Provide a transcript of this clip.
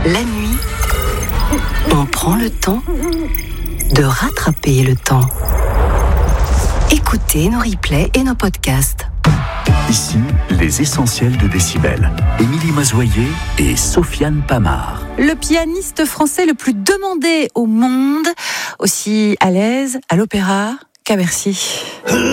La nuit, on prend le temps de rattraper le temps. Écoutez nos replays et nos podcasts. Ici, les essentiels de Décibel. Émilie Mazoyer et Sofiane Pamard. Le pianiste français le plus demandé au monde, aussi à l'aise à l'opéra qu'à Bercy.